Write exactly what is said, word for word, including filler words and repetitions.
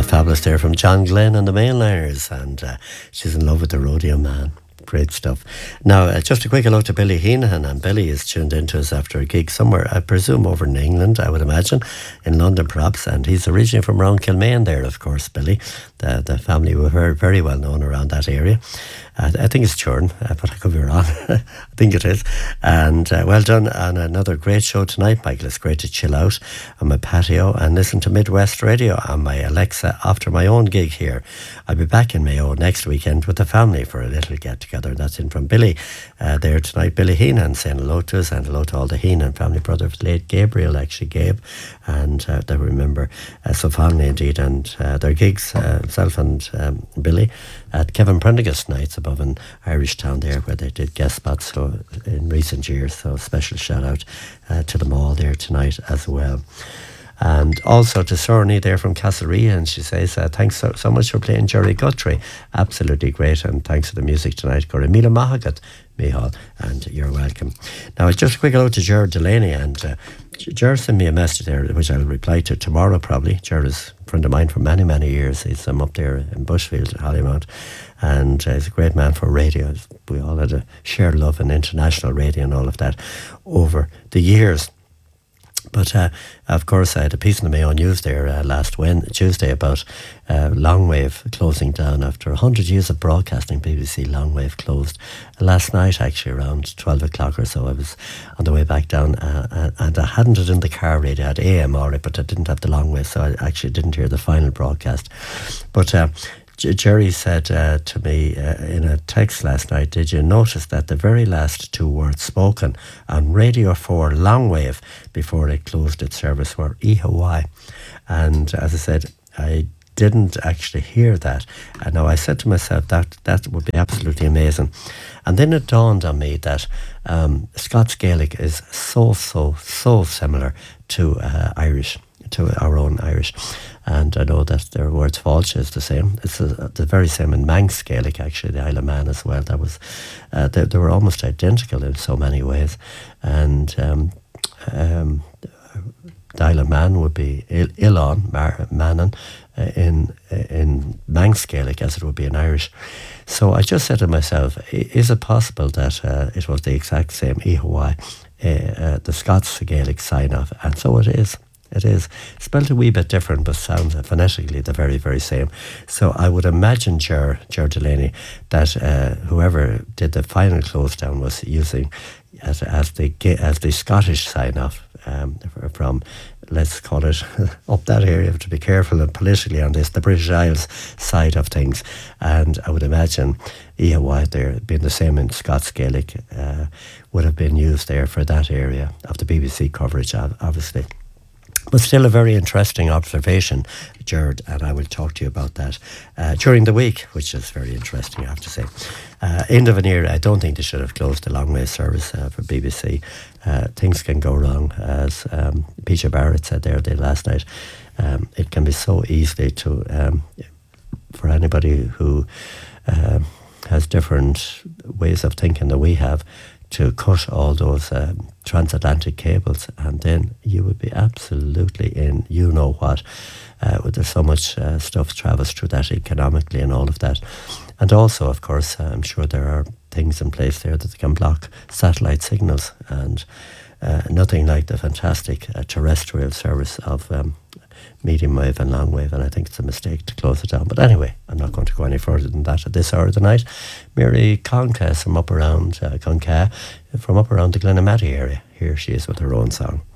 Fabulous there from John Glenn and the Mainliners, and uh, she's in love with the rodeo man. Great stuff. Now, uh, just a quick hello to Billy Heenan, and Billy is tuned into us after a gig somewhere, I presume over in England, I would imagine, in London perhaps, and he's originally from around Kilmaine there, of course, Billy. The, the family were very, very well known around that area. Uh, I think it's Churn, uh, but I could be wrong. I think it is. And uh, well done on another great show tonight, Michael. It's great to chill out on my patio and listen to Midwest Radio on my Alexa after my own gig here. I'll be back in Mayo next weekend with the family for a little get-together. That's in from Billy uh, there tonight. Billy Heenan saying hello to us, and hello to all the Heenan family, brother of late Gabriel, actually, Gabe, and uh, they remember uh, so fondly indeed. And uh, their gigs, uh, himself and um, Billy, at Kevin Prendergast nights above in Irish Town there, where they did guest spots so in recent years. So special shout out uh, to them all there tonight as well. And also to Sorney there from Castlerea, and she says, uh, thanks so, so much for playing Jerry Guthrie. Absolutely great, and thanks for the music tonight. Goramila Mahagat, Mihal, and you're welcome. Now, just a quick hello to Ger Delaney, and uh, Ger sent me a message there, which I'll reply to tomorrow probably. Ger is a friend of mine for many, many years. He's um, up there in Bushfield at Hollymount, and uh, he's a great man for radio. We all had a shared love in international radio and all of that over the years. But, uh, of course, I had a piece in the Mayo News there uh, last Wednesday, Tuesday about uh, Longwave closing down after one hundred years of broadcasting. B B C Longwave closed last night, actually, around twelve o'clock or so. I was on the way back down, uh, and I hadn't it in the car radio. I had A M already, but I didn't have the Longwave, so I actually didn't hear the final broadcast. But uh, Jerry said uh, to me uh, in a text last night, did you notice that the very last two words spoken on Radio four Longwave before it closed its service were E-H-Y? And as I said, I didn't actually hear that. And now I said to myself that that would be absolutely amazing. And then it dawned on me that um, Scots Gaelic is so, so, so similar to uh, Irish, to our own Irish. And I know that their words falch is the same. It's a, the very same in Manx Gaelic, actually, the Isle of Man as well. That was, uh, they, they were almost identical in so many ways. And um, um, the Isle of Man would be Il- Ilon, Mar- Manon, uh, in in Manx Gaelic as it would be in Irish. So I just said to myself, is it possible that uh, it was the exact same E-H-Y, uh, uh, the Scots Gaelic sign-off? And so it is. It is. Spelled a wee bit different, but sounds phonetically the very, very same. So I would imagine, Ger, Ger Delaney, that uh, whoever did the final close down was using as, as the as the Scottish sign-off um, from, let's call it, up that area. You have to be careful and politically on this, the British Isles side of things. And I would imagine E-H-Y there being the same in Scots Gaelic uh, would have been used there for that area of the B B C coverage, obviously. But still a very interesting observation, Gerard, and I will talk to you about that uh, during the week, which is very interesting, I have to say. Uh, end of an era, I don't think they should have closed the Longwave service uh, for B B C. Uh, things can go wrong, as um, Peter Barrett said there the last night. Um, it can be so easily to, um, for anybody who uh, has different ways of thinking than we have, to cut all those um, transatlantic cables, and then you would be absolutely in you know what. Uh, there's so much uh, stuff travels through that economically and all of that. And also, of course, uh, I'm sure there are things in place there that can block satellite signals, and uh, nothing like the fantastic uh, terrestrial service of um, medium wave and long wave, and I think it's a mistake to close it down. But anyway, I'm not going to go any further than that at this hour of the night. Mary Conca from up around uh, Conca, from up around the Glenamaddy area. Here she is with her own song.